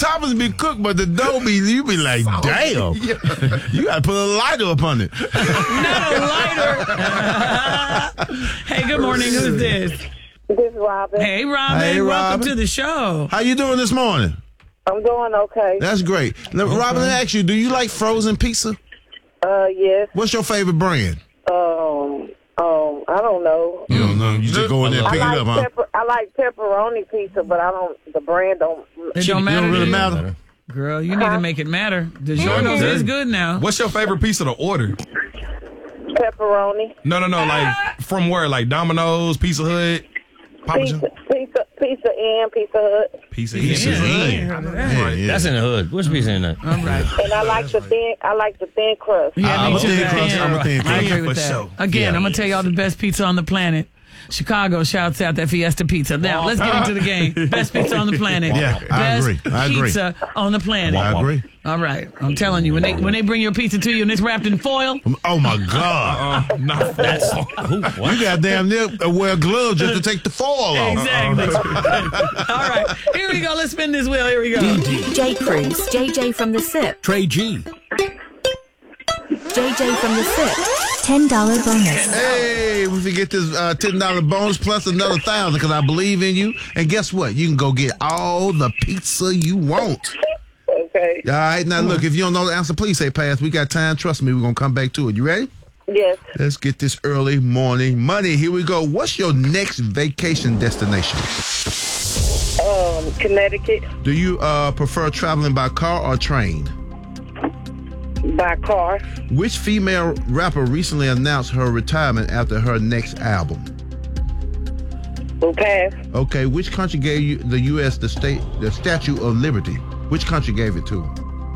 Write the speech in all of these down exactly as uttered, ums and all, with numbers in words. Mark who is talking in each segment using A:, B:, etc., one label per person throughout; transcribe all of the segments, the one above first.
A: toppings be cooked, but the dough be, you be like, damn. You got to put a lighter up on it.
B: Not a lighter. Hey, good morning. Who's this?
C: This is Robin.
B: Hey, Robin.
A: Hey,
B: Welcome
A: Robin.
B: to the show.
A: How you doing this morning?
C: I'm doing okay.
A: That's great. Now, Robin, let me ask you, do you like frozen pizza?
C: Uh, yes.
A: What's your favorite brand?
C: Um, um, I don't know.
A: You don't know. You just go in there and
C: I
A: pick
C: like
A: it up, huh?
C: pepper. I like pepperoni pizza, but I don't. The brand don't.
B: It
A: You
B: don't matter.
A: don't
B: to
A: really
B: you?
A: matter.
B: Girl, you need to make it matter. DiGiorno's is good now.
D: What's your favorite pizza to order?
C: Pepperoni.
D: No, no, no. Like from where? Like Domino's, Pizza Hut, Papa
C: Pizza,
D: John's?
C: pizza, pizza Inn, Pizza Hut.
D: Pizza
B: Pizza
D: Inn.
B: Inn.
A: Yeah, yeah.
E: That's in the hood. What's pizza in that?
B: All right.
C: And I like the thin. I like the thin crust.
B: Yeah,
A: I'm
B: me
A: a
B: too.
A: thin crust.
B: Yeah.
A: I'm a thin
B: I
A: crust.
B: agree with
D: For
B: that.
D: sure.
B: Again,
A: Yeah.
B: I'm going to tell y'all the best pizza on the planet. Chicago shouts out that Fiesta Pizza. Now, let's get into the game. Best pizza on the planet.
A: Yeah, I
B: Best
A: agree. I agree.
B: pizza on the planet.
A: I agree.
B: All right. I'm telling you, when they when they bring your pizza to you and it's wrapped in foil,
A: Oh, my God.
D: Uh, not that's
A: You got damn near wear gloves just to take the foil off.
B: exactly. All right. Here we go. Let's spin this wheel. Here we go.
F: J. Cruz, J J from the S I P,
E: Trey G.
F: J J from the S I P, ten dollars bonus.
A: Hey, we forget this uh, ten dollars bonus plus another one thousand because I believe in you. And guess what? You can go get all the pizza you want.
C: Okay.
A: All right, now look, if you don't know the answer, please say pass. We got time. Trust me, we're going to come back to it. You ready?
C: Yes.
A: Let's get this early morning money. Here we go. What's your next vacation destination?
C: Um, Connecticut
A: Do you uh, prefer traveling by car or train?
C: by car.
A: Which female rapper recently announced her retirement after her next album?
C: Will pass.
A: Okay, which country gave you the U S the state the Statue of Liberty? Which country gave it to?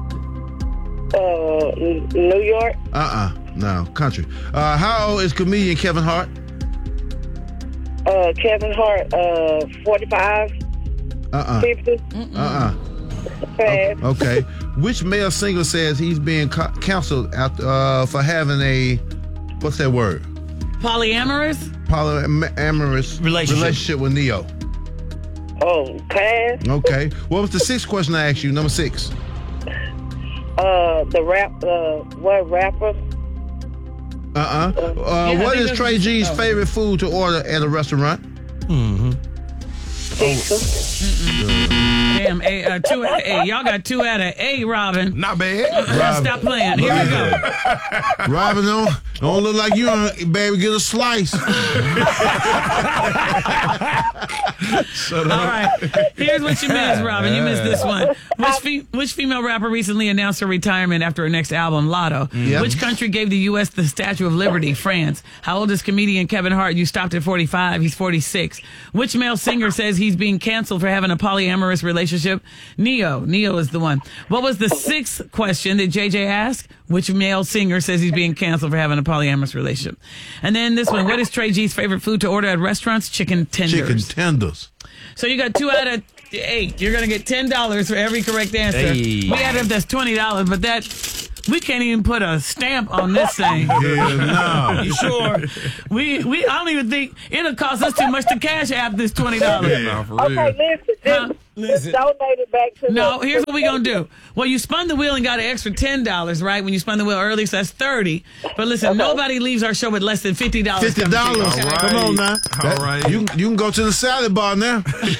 C: Uh, N- New York.
A: Uh-uh, no, country. Uh, how old is comedian Kevin Hart?
C: Uh, Kevin Hart. Uh, forty-five,
A: Uh-uh,
C: fifty.
A: uh-uh.
C: Pass.
A: Okay, which male singer says he's being co- counseled after, uh, for having a, what's that word?
B: Polyamorous?
A: Polyamorous
E: Relationship.
A: relationship with Neo.
C: Oh, pass.
A: Okay, what was the sixth question I asked you? Number six.
C: Uh, the rap. Uh, what rapper?
A: Uh-uh. Uh,
B: Yeah, I
A: what
B: think
A: is
B: that's-
A: Trey G's
B: oh.
A: favorite food to order at a restaurant?
C: Pizza.
B: Damn, a, uh, two out of A. Y'all got two out of A, Robin.
D: not bad.
B: Stop playing. Here we go.
A: Robin, don't, don't look like you, uh, baby. Get a slice.
B: All right. Here's what you missed, Robin. You missed this one. Which fe- which female rapper recently announced her retirement after her next album, Lotto?
A: Yep.
B: Which country gave the U S the Statue of Liberty? France. How old is comedian Kevin Hart? You stopped at forty-five. He's forty-six. Which male singer says he's being canceled for having a polyamorous relationship? Neo. Neo is the one. What was the sixth question that J J asked? Which male singer says he's being canceled for having a polyamorous relationship? And then this one. What is Trey G's favorite food to order at restaurants? Chicken tenders.
A: Chicken tenders.
B: So you got two out of eight. You're gonna get ten dollars for every correct answer.
E: Hey.
B: We added up that's twenty dollars, but that we can't even put a stamp on this thing.
A: Yeah, no.
B: You sure? We we I don't even think it'll cost us too much to cash app this twenty dollars.
D: Nah, for real.
C: Okay, listen. Just,
B: Huh?
C: just donate it back to
B: No,
C: the,
B: here's what we gonna do. Well, you spun the wheel and got an extra ten dollars, right? When you spun the wheel early, so that's thirty. But listen, nobody leaves our show with less than fifty dollars.
A: Fifty dollars.
D: All right.
A: Come on now.
D: All right.
A: You you can go to the salad bar now.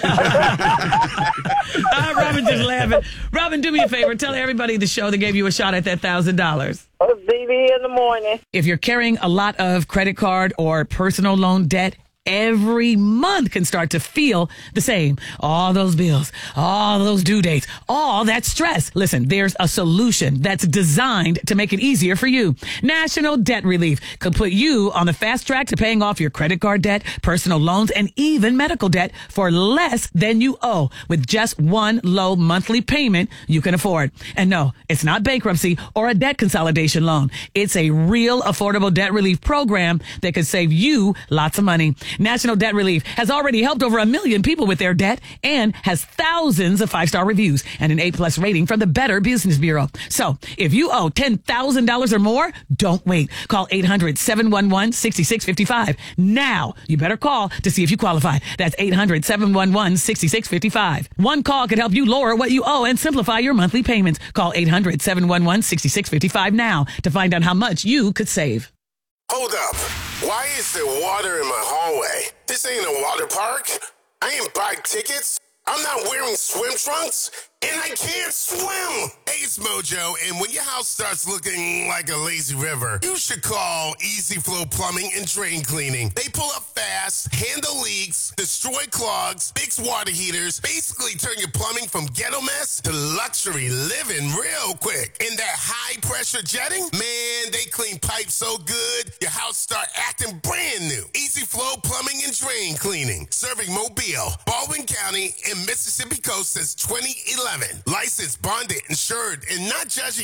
B: Ah, Robin just laughing. Robin, do me a favor. Tell everybody the show that gave you a shot at that thousand dollars.
C: B B in the morning.
B: If you're carrying a lot of credit card or personal loan debt, every month can start to feel the same. All those bills, all those due dates, all that stress. Listen, there's a solution that's designed to make it easier for you. National Debt Relief could put you on the fast track to paying off your credit card debt, personal loans, and even medical debt for less than you owe with just one low monthly payment you can afford. And no, it's not bankruptcy or a debt consolidation loan. It's a real affordable debt relief program that could save you lots of money. National Debt Relief has already helped over a million people with their debt and has thousands of five-star reviews and an A-plus rating from the Better Business Bureau. So if you owe ten thousand dollars or more, don't wait. Call eight hundred, seven one one, six six five five. Now, you better call to see if you qualify. That's eight hundred, seven one one, six six five five. One call could help you lower what you owe and simplify your monthly payments. Call eight hundred, seven one one, six six five five now to find out how much you could save.
E: Hold up. Why is there water in my hallway? This ain't a water park. I ain't buy tickets. I'm not wearing swim trunks, and I can't swim. Hey, it's Mojo, and when your house starts looking like a lazy river, you should call Easy Flow Plumbing and Drain Cleaning. They pull up fast, handle leaks, destroy clogs, fix water heaters, basically turn your plumbing from ghetto mess to luxury living real quick. And that high-pressure jetting, man, they clean pipes so good, your house start acting brand new. Easy Flow Plumbing and Drain Cleaning, serving Mobile, Baldwin County, and Mississippi Coast since twenty eleven. Licensed, bonded, insured, and not judging